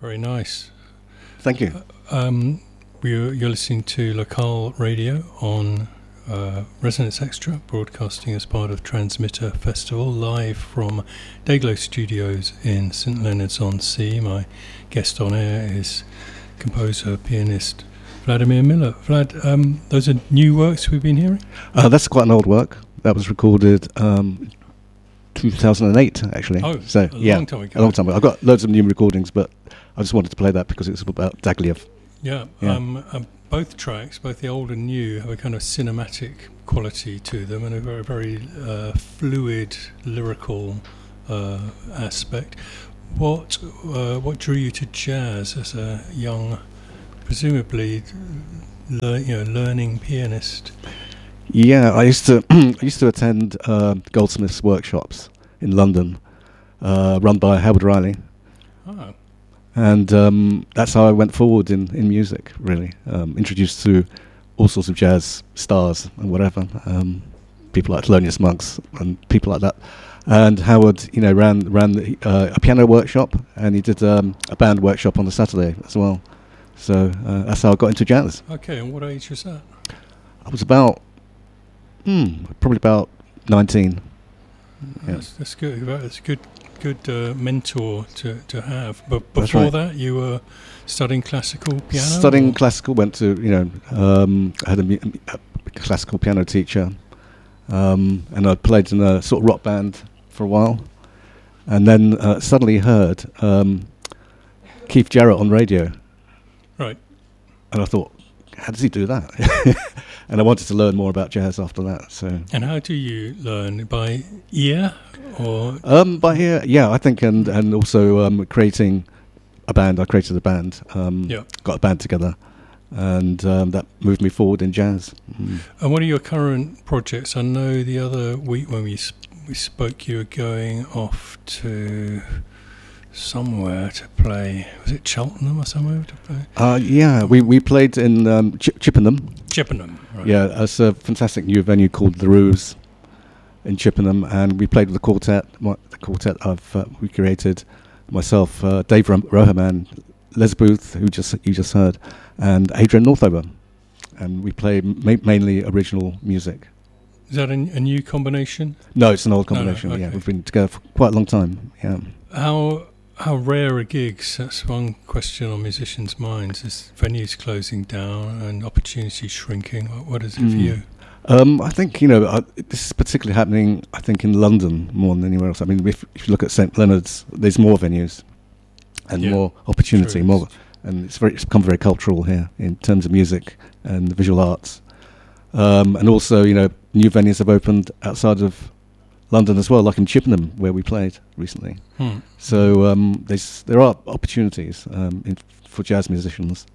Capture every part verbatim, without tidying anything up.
Very nice. Thank you. Uh, um, you're, you're listening to Local Radio on uh, Resonance Extra, broadcasting as part of Transmitter Festival, live from Dayglow Studios in St Leonards-on-Sea. My guest on air is composer, pianist Vladimir Miller. Vlad, um, those are new works we've been hearing? Uh, that's quite an old work. That was recorded um, two thousand eight, actually. Oh, so, a yeah, long time ago. A long time ago. I've got loads of new recordings, but I just wanted to play that because it's about Dagliev. Yeah, yeah. Um, um, both tracks, both the old and new, have a kind of cinematic quality to them and a very, very uh, fluid, lyrical uh, aspect. What uh, what drew you to jazz as a young, presumably, le- you know, learning pianist? Yeah, I used to I used to attend uh, Goldsmiths workshops in London, uh, run by Howard Riley. Oh. And um, that's how I went forward in, in music, really. Um, introduced to all sorts of jazz stars and whatever, um, people like Thelonious Monks and people like that. And Howard, you know, ran ran the, uh, a piano workshop, and he did um, a band workshop on the Saturday as well. So uh, that's how I got into jazz. Okay, and what age was that? I was about, hmm, probably about nineteen. Oh, Yeah. that's, that's good. That's good. Good uh, mentor to, to have. But That's before right. that, you were studying classical piano? Studying or? classical, went to, you know, um, I had a, mu- a classical piano teacher, um, and I played in a sort of rock band for a while, and then uh, suddenly heard um, Keith Jarrett on radio. Right. And I thought, how does he do that? And I wanted to learn more about jazz after that. So. And how do you learn? By ear or? Um, by ear, yeah, I think, and and also um, creating a band. I created a band. Um, Yeah. Got a band together, and um, that moved me forward in jazz. Mm. And what are your current projects? I know the other week when we sp- we spoke, you were going off to somewhere to play. Was it Cheltenham or somewhere to play? Uh, yeah, we, we played in um, Ch- Chippenham. Chippenham, right. Yeah, it's a fantastic new venue called The Ruse in Chippenham, and we played with the quartet, my, the quartet I've uh, we created, myself, uh, Dave Ro- Roherman, Les Booth, who just you just heard, and Adrian Northover, and we play ma- mainly original music. Is that a, a new combination? No, it's an old No, no, combination. Yeah, okay. we've been together for quite a long time. Yeah. How how rare are gigs? That's one question on musicians' minds. Is venues closing down and opportunities shrinking? What, what is it for Mm. you? Um, I think, you know, uh, this is particularly happening, I think, in London more than anywhere else. I mean, if, if you look at St Leonard's, there's more venues and Yeah, more opportunity, true. more, and it's very it's become very cultural here in terms of music and the visual arts. Um, and also, you know, new venues have opened outside of London as well, like in Chippenham, where we played recently. Hmm. So um, there's, there are opportunities um, in, for jazz musicians,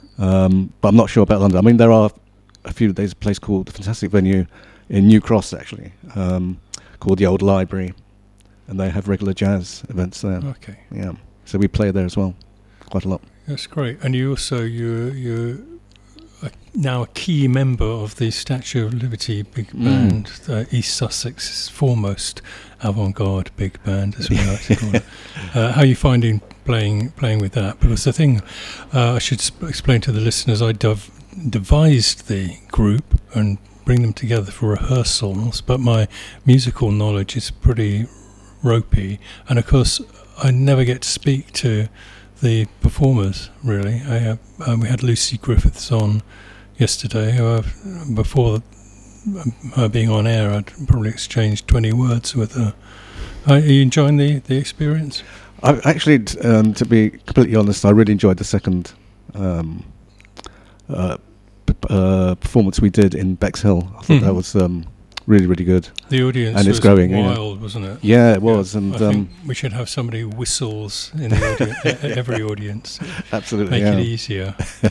um, but I'm not sure about London. I mean, there are a few. There's a place called a fantastic venue in New Cross, actually, um, called the Old Library, and they have regular jazz events there. Okay, Yeah, so we play there as well, quite a lot. that's great. And you also you you are now a key member of the Statue of Liberty big Mm. band, uh, East Sussex's foremost avant-garde big band, as we like to call it. Uh, how are you finding playing playing with that? Because the thing uh, I should sp- explain to the listeners, I dev- devised the group and bring them together for rehearsals, but my musical knowledge is pretty ropey, and of course I never get to speak to the performers, really. I, uh, um, we had Lucy Griffiths on yesterday. Who I've, before um, her being on air, I'd probably exchanged twenty words with her. Uh, are you enjoying the, the experience? I actually, t- um, to be completely honest, I really enjoyed the second um, uh, p- uh, performance we did in Bexhill. I thought Mhm. that was um, really, really good. The audience And was it's growing, yeah. wild, wasn't it? Yeah, it was, and I think um, we should have somebody who whistles in the audience, every audience. absolutely, Make yeah. it easier.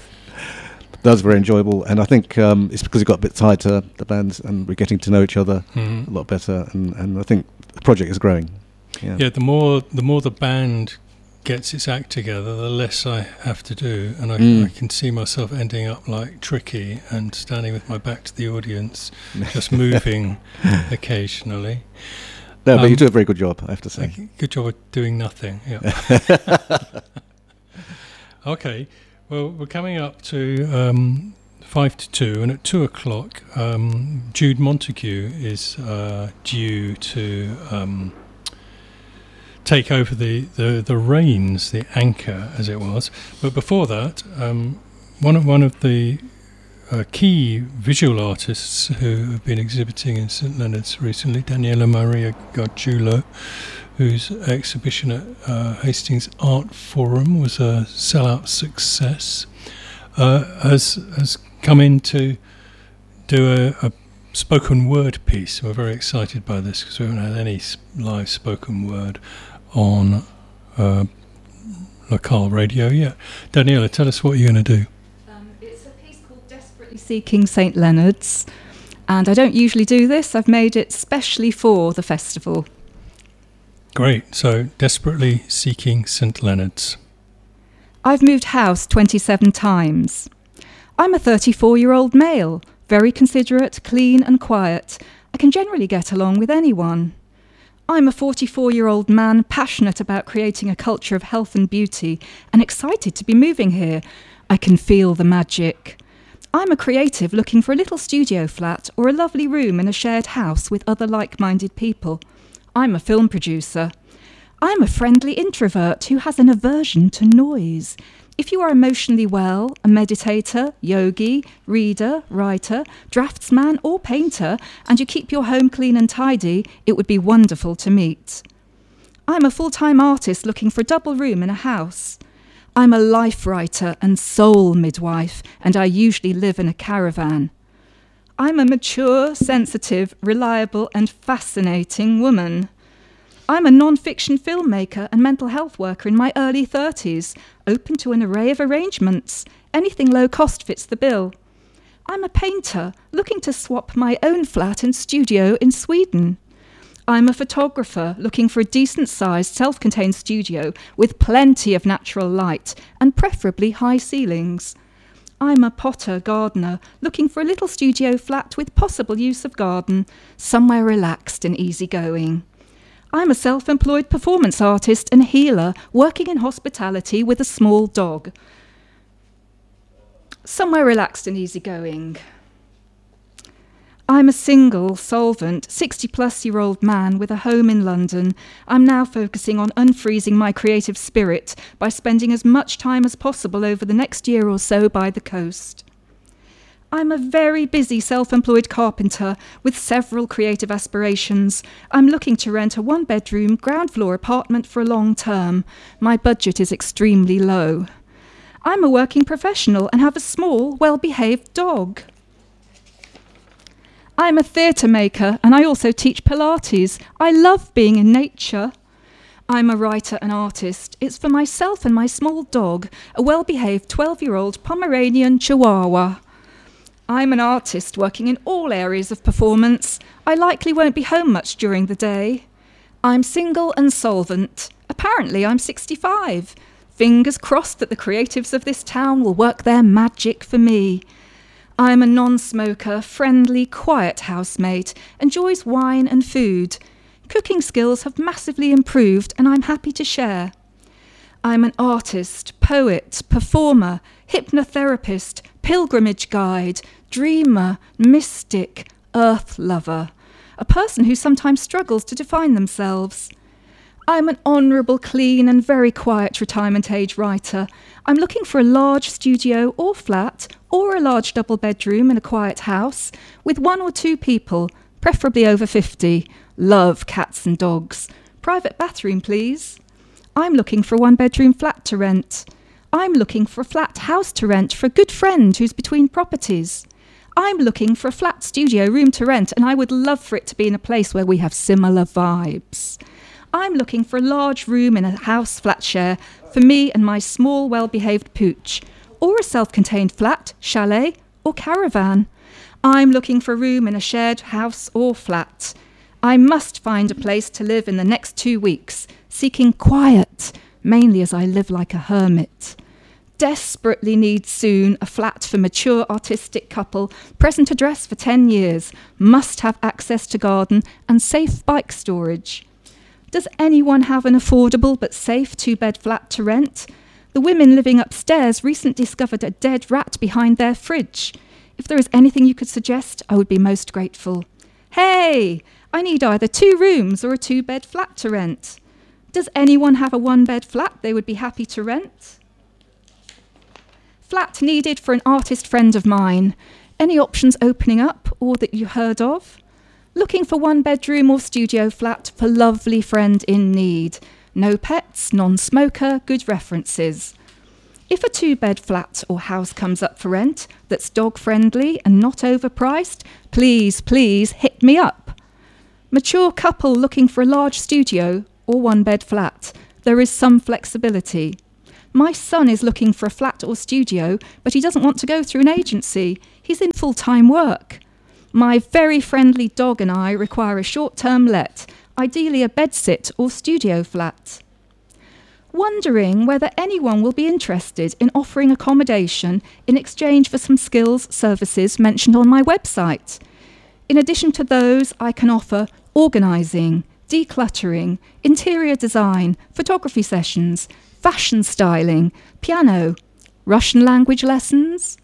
That was very enjoyable, and I think um, it's because it got a bit tighter, the bands, and we're getting to know each other Mhm. a lot better, and, and I think the project is growing. Yeah, Yeah, the more the more the band gets its act together, the less I have to do, and I, Mm. I can see myself ending up like Tricky and standing with my back to the audience, just moving occasionally. No, but Um, you do a very good job, I have to say. Like, good job of doing nothing. Yeah. Okay. Well, we're coming up to um, five to two, and at two o'clock, um, Jude Montague is uh, due to um, take over the, the, the reins, the anchor, as it was. But before that, um, one of one of the uh, key visual artists who have been exhibiting in St Leonard's recently, Daniela Maria Gargiulo, whose exhibition at uh, Hastings Art Forum was a sellout success, uh, has has come in to do a, a spoken word piece. We're very excited by this because we haven't had any live spoken word on uh, local radio yet. Daniela, tell us what you're going to do. Um, it's a piece called Desperately Seeking St Leonard's, and I don't usually do this. I've made it specially for the festival. Great. So, Desperately Seeking St Leonard's. I've moved house twenty-seven times. I'm a thirty-four-year-old male, very considerate, clean and quiet. I can generally get along with anyone. I'm a forty-four-year-old man passionate about creating a culture of health and beauty and excited to be moving here. I can feel the magic. I'm a creative looking for a little studio flat or a lovely room in a shared house with other like-minded people. I'm a film producer. I'm a friendly introvert who has an aversion to noise. If you are emotionally well, a meditator, yogi, reader, writer, draftsman or painter, and you keep your home clean and tidy, it would be wonderful to meet. I'm a full-time artist looking for a double room in a house. I'm a life writer and soul midwife, and I usually live in a caravan. I'm a mature, sensitive, reliable and fascinating woman. I'm a non-fiction filmmaker and mental health worker in my early thirties, open to an array of arrangements. Anything low cost fits the bill. I'm a painter looking to swap my own flat and studio in Sweden. I'm a photographer looking for a decent-sized, self-contained studio with plenty of natural light and preferably high ceilings. I'm a potter gardener looking for a little studio flat with possible use of garden, somewhere relaxed and easygoing. I'm a self-employed performance artist and healer working in hospitality with a small dog. Somewhere relaxed and easygoing. I'm a single, solvent, sixty-plus-year-old man with a home in London. I'm now focusing on unfreezing my creative spirit by spending as much time as possible over the next year or so by the coast. I'm a very busy self-employed carpenter with several creative aspirations. I'm looking to rent a one-bedroom, ground-floor apartment for a long term. My budget is extremely low. I'm a working professional and have a small, well-behaved dog. I'm a theatre maker and I also teach Pilates. I love being in nature. I'm a writer and artist. It's for myself and my small dog, a well-behaved twelve-year-old Pomeranian Chihuahua. I'm an artist working in all areas of performance. I likely won't be home much during the day. I'm single and solvent. Apparently I'm sixty-five. Fingers crossed that the creatives of this town will work their magic for me. I'm a non-smoker, friendly, quiet housemate, enjoys wine and food. Cooking skills have massively improved and I'm happy to share. I'm an artist, poet, performer, hypnotherapist, pilgrimage guide, dreamer, mystic, earth lover, a person who sometimes struggles to define themselves. I'm an honourable, clean and very quiet retirement age writer. I'm looking for a large studio or flat or a large double bedroom in a quiet house with one or two people, preferably over fifty. Love cats and dogs. Private bathroom, please. I'm looking for a one bedroom flat to rent. I'm looking for a flat house to rent for a good friend who's between properties. I'm looking for a flat studio room to rent and I would love for it to be in a place where we have similar vibes. I'm looking for a large room in a house flat share for me and my small, well-behaved pooch, or a self-contained flat, chalet, or caravan. I'm looking for a room in a shared house or flat. I must find a place to live in the next two weeks, seeking quiet, mainly as I live like a hermit. Desperately need soon a flat for mature artistic couple, present address for ten years, must have access to garden and safe bike storage. Does anyone have an affordable but safe two-bed flat to rent? The women living upstairs recently discovered a dead rat behind their fridge. If there is anything you could suggest, I would be most grateful. Hey, I need either two rooms or a two-bed flat to rent. Does anyone have a one-bed flat they would be happy to rent? Flat needed for an artist friend of mine. Any options opening up or that you heard of? Looking for one bedroom or studio flat for lovely friend in need. No pets, non-smoker, good references. If a two-bed flat or house comes up for rent that's dog-friendly and not overpriced, please, please hit me up. Mature couple looking for a large studio or one-bed flat. There is some flexibility. My son is looking for a flat or studio, but he doesn't want to go through an agency. He's in full-time work. My very friendly dog and I require a short-term let, ideally a bedsit or studio flat. Wondering whether anyone will be interested in offering accommodation in exchange for some skills services mentioned on my website. In addition to those, I can offer organising, decluttering, interior design, photography sessions, fashion styling, piano, Russian language lessons.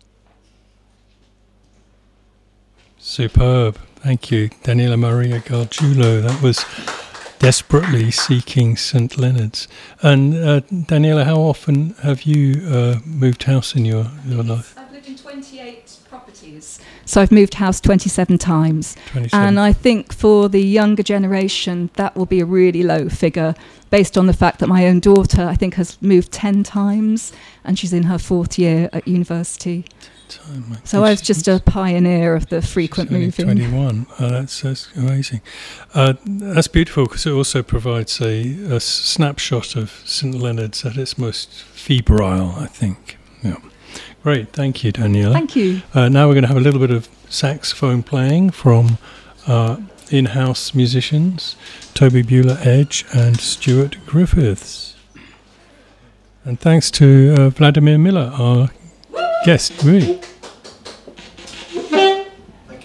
Superb. Thank you, Daniela Maria Gargiulo. That was Desperately Seeking Saint Leonard's. And uh, Daniela, how often have you uh, moved house in your, your life? I've lived in twenty-eight properties. So I've moved house twenty-seven times. twenty-seven. And I think for the younger generation, that will be a really low figure based on the fact that my own daughter, I think, has moved ten times and she's in her fourth year at university. Time, so I was just a pioneer of the frequent moving. twenty-one. Oh, that's, that's amazing. Uh, that's beautiful because it also provides a, a snapshot of Saint Leonard's at its most febrile, I think. Yeah. Great. Thank you, Daniela. Thank you. Uh, now we're going to have a little bit of saxophone playing from uh, in-house musicians, Toby Bueller-Edge and Stuart Griffiths. And thanks to uh, Vladimir Miller, our guest, really.